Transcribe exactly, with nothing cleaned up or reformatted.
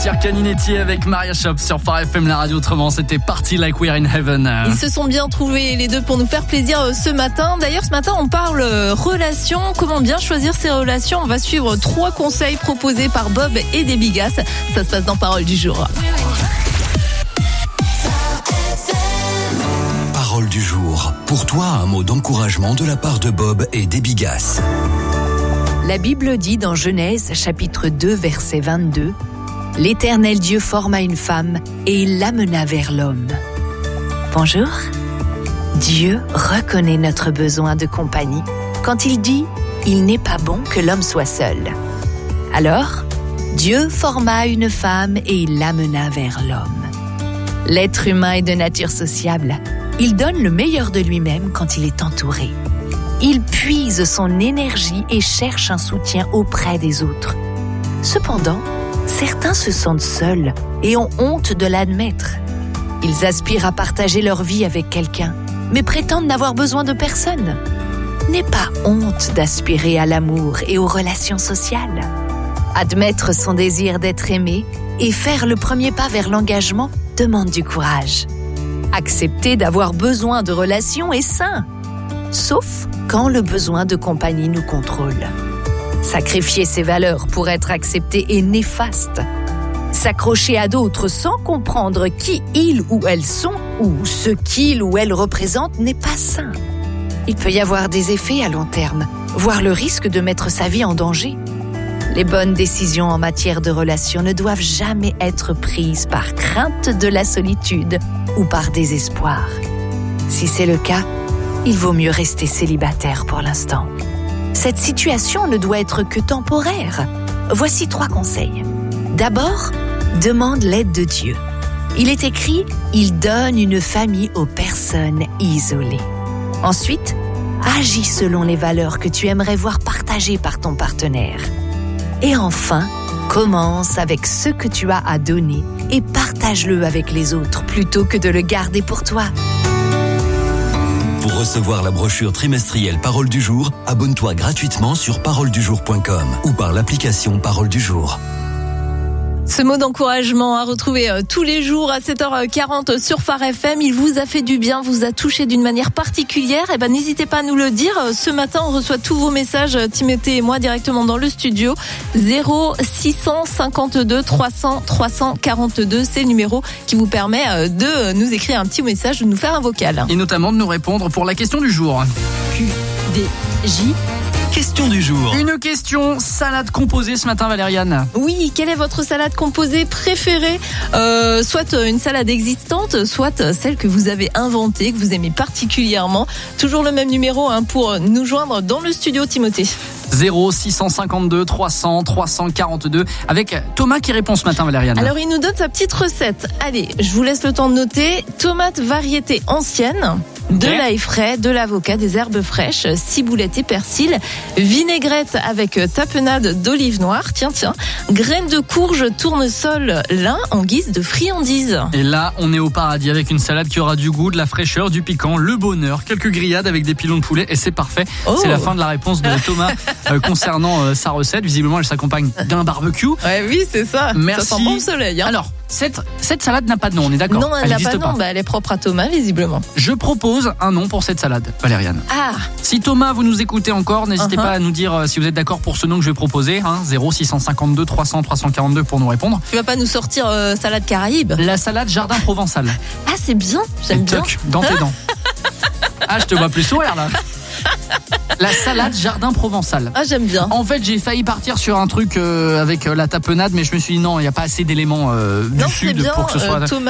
Caninetti avec Maria Shop sur Phare F M, la radio. Autrement, c'était Party Like We're in Heaven. Ils se sont bien trouvés les deux pour nous faire plaisir ce matin. D'ailleurs, ce matin, on parle relations. Comment bien choisir ses relations? On va suivre trois conseils proposés par Bob et Debigas. Ça se passe dans Parole du jour. Parole du jour. Pour toi, un mot d'encouragement de la part de Bob et Debigas. La Bible dit dans Genèse, chapitre deux, verset vingt-deux, « L'Éternel Dieu forma une femme et il l'amena vers l'homme. » Bonjour. Dieu reconnaît notre besoin de compagnie quand il dit « Il n'est pas bon que l'homme soit seul. » Alors, Dieu forma une femme et il l'amena vers l'homme. L'être humain est de nature sociable. Il donne le meilleur de lui-même quand il est entouré. Il puise son énergie et cherche un soutien auprès des autres. Cependant, certains se sentent seuls et ont honte de l'admettre. Ils aspirent à partager leur vie avec quelqu'un, mais prétendent n'avoir besoin de personne. N'aie pas honte d'aspirer à l'amour et aux relations sociales. Admettre son désir d'être aimé et faire le premier pas vers l'engagement demande du courage. Accepter d'avoir besoin de relations est sain, sauf quand le besoin de compagnie nous contrôle. Sacrifier ses valeurs pour être accepté est néfaste. S'accrocher à d'autres sans comprendre qui ils ou elles sont ou ce qu'ils ou elles représentent n'est pas sain. Il peut y avoir des effets à long terme, voire le risque de mettre sa vie en danger. Les bonnes décisions en matière de relations ne doivent jamais être prises par crainte de la solitude ou par désespoir. Si c'est le cas, il vaut mieux rester célibataire pour l'instant. Cette situation ne doit être que temporaire. Voici trois conseils. D'abord, demande l'aide de Dieu. Il est écrit « Il donne une famille aux personnes isolées ». Ensuite, agis selon les valeurs que tu aimerais voir partagées par ton partenaire. Et enfin, commence avec ce que tu as à donner et partage-le avec les autres plutôt que de le garder pour toi. Pour recevoir la brochure trimestrielle Parole du jour, abonne-toi gratuitement sur parole du jour point com ou par l'application Parole du jour. Ce mot d'encouragement à retrouver tous les jours à sept heures quarante sur Phare F M. Il vous a fait du bien, vous a touché d'une manière particulière. Et ben, n'hésitez pas à nous le dire. Ce matin, on reçoit tous vos messages, Timothée et moi, directement dans le studio. zéro six cent cinquante-deux trois cents trois cent quarante-deux. C'est le numéro qui vous permet de nous écrire un petit message, de nous faire un vocal. Et notamment de nous répondre pour la question du jour. Q D J. Question du jour. Une question salade composée ce matin, Valériane. Oui, quelle est votre salade composée préférée? euh, Soit une salade existante, soit celle que vous avez inventée, que vous aimez particulièrement. Toujours le même numéro hein, pour nous joindre dans le studio, Timothée. zéro six cent cinquante-deux trois cents trois cent quarante-deux avec Thomas qui répond ce matin, Valériane. Alors il nous donne sa petite recette. Allez, je vous laisse le temps de noter. Tomates variété ancienne, de okay. l'ail frais, de l'avocat, des herbes fraîches, ciboulette et persil, vinaigrette avec tapenade d'olive noire, tiens tiens, graines de courge, tournesol, lin en guise de friandise. Et là, on est au paradis avec une salade qui aura du goût, de la fraîcheur, du piquant, le bonheur, quelques grillades avec des pilons de poulet et c'est parfait. Oh. C'est la fin de la réponse de Thomas euh, concernant euh, sa recette. Visiblement, elle s'accompagne d'un barbecue. Ouais, oui, c'est ça. Merci. Ça sent bon le soleil. Hein. Alors, cette, cette salade n'a pas de nom, on est d'accord? Non, elle n'a pas de nom, pas. Bah, elle est propre à Thomas, visiblement. Je propose un nom pour cette salade, Valériane. Ah. Si Thomas, vous nous écoutez encore, n'hésitez uh-huh. pas à nous dire euh, si vous êtes d'accord pour ce nom que je vais proposer. Hein, zéro six cent cinquante-deux trois cents trois cent quarante-deux pour nous répondre. Tu vas pas nous sortir euh, salade Caraïbe? La salade jardin provençal. Ah, c'est bien, j'aime bien. Toc, dans tes dents. Ah, je te vois plus sourire là. La salade jardin provençal. Ah, j'aime bien. En fait, j'ai failli partir sur un truc euh, avec euh, la tapenade, mais je me suis dit non, il n'y a pas assez d'éléments euh, du non, sud bien, pour que ce soit... Euh, Thomas